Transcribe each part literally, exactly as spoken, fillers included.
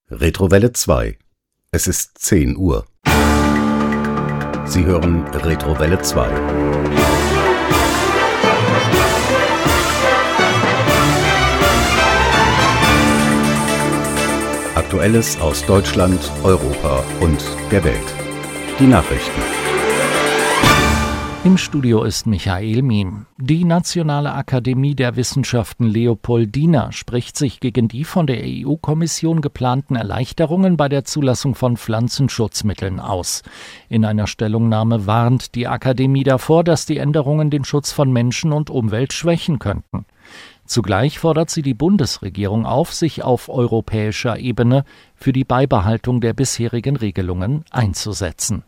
Retrowelle zwei. Es ist zehn Uhr. Sie hören Retrowelle zwei. Aktuelles aus Deutschland, Europa und der Welt. Die Nachrichten. Im Studio ist Michael Miem. Die Nationale Akademie der Wissenschaften Leopoldina spricht sich gegen die von der E U-Kommission geplanten Erleichterungen bei der Zulassung von Pflanzenschutzmitteln aus. In einer Stellungnahme warnt die Akademie davor, dass die Änderungen den Schutz von Menschen und Umwelt schwächen könnten. Zugleich fordert sie die Bundesregierung auf, sich auf europäischer Ebene für die Beibehaltung der bisherigen Regelungen einzusetzen.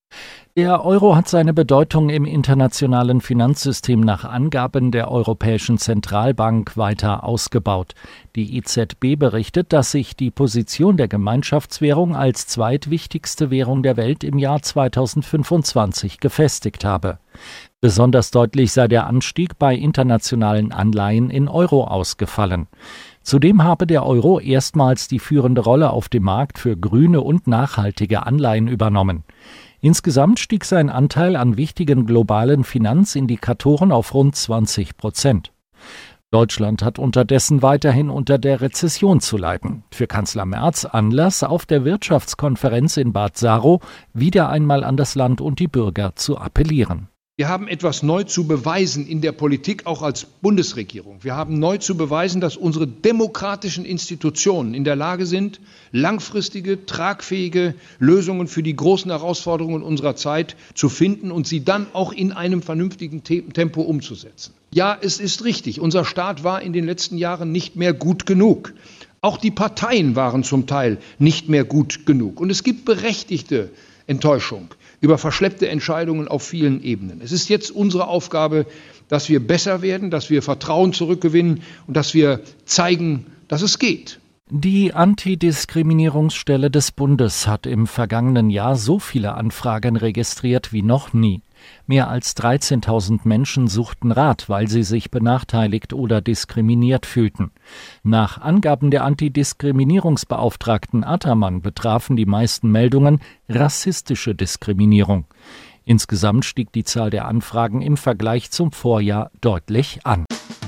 Der Euro hat seine Bedeutung im internationalen Finanzsystem nach Angaben der Europäischen Zentralbank weiter ausgebaut. Die E Z B berichtet, dass sich die Position der Gemeinschaftswährung als zweitwichtigste Währung der Welt im Jahr zweitausendfünfundzwanzig gefestigt habe. Besonders deutlich sei der Anstieg bei internationalen Anleihen in Euro ausgefallen. Zudem habe der Euro erstmals die führende Rolle auf dem Markt für grüne und nachhaltige Anleihen übernommen. Insgesamt stieg sein Anteil an wichtigen globalen Finanzindikatoren auf rund zwanzig Prozent. Deutschland hat unterdessen weiterhin unter der Rezession zu leiden. Für Kanzler Merz Anlass, auf der Wirtschaftskonferenz in Bad Saro wieder einmal an das Land und die Bürger zu appellieren. Wir haben etwas neu zu beweisen in der Politik, auch als Bundesregierung. Wir haben neu zu beweisen, dass unsere demokratischen Institutionen in der Lage sind, langfristige, tragfähige Lösungen für die großen Herausforderungen unserer Zeit zu finden und sie dann auch in einem vernünftigen Tempo umzusetzen. Ja, es ist richtig, unser Staat war in den letzten Jahren nicht mehr gut genug. Auch die Parteien waren zum Teil nicht mehr gut genug. Und es gibt berechtigte Enttäuschung über verschleppte Entscheidungen auf vielen Ebenen. Es ist jetzt unsere Aufgabe, dass wir besser werden, dass wir Vertrauen zurückgewinnen und dass wir zeigen, dass es geht. Die Antidiskriminierungsstelle des Bundes hat im vergangenen Jahr so viele Anfragen registriert wie noch nie. Mehr als dreizehntausend Menschen suchten Rat, weil sie sich benachteiligt oder diskriminiert fühlten. Nach Angaben der Antidiskriminierungsbeauftragten Ataman betrafen die meisten Meldungen rassistische Diskriminierung. Insgesamt stieg die Zahl der Anfragen im Vergleich zum Vorjahr deutlich an.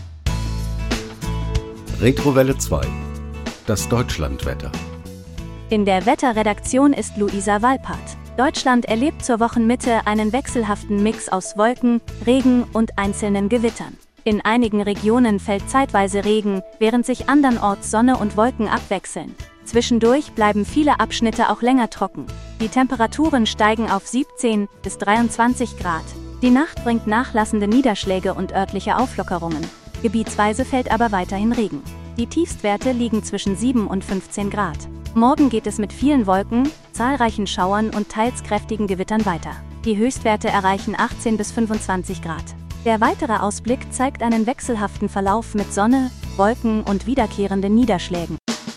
Retrowelle zwei. Das Deutschlandwetter. In der Wetterredaktion ist Luisa Walpert. Deutschland erlebt zur Wochenmitte einen wechselhaften Mix aus Wolken, Regen und einzelnen Gewittern. In einigen Regionen fällt zeitweise Regen, während sich andernorts Sonne und Wolken abwechseln. Zwischendurch bleiben viele Abschnitte auch länger trocken. Die Temperaturen steigen auf siebzehn bis dreiundzwanzig Grad. Die Nacht bringt nachlassende Niederschläge und örtliche Auflockerungen. Gebietsweise fällt aber weiterhin Regen. Die Tiefstwerte liegen zwischen sieben und fünfzehn Grad. Morgen geht es mit vielen Wolken, zahlreichen Schauern und teils kräftigen Gewittern weiter. Die Höchstwerte erreichen achtzehn bis fünfundzwanzig Grad. Der weitere Ausblick zeigt einen wechselhaften Verlauf mit Sonne, Wolken und wiederkehrenden Niederschlägen.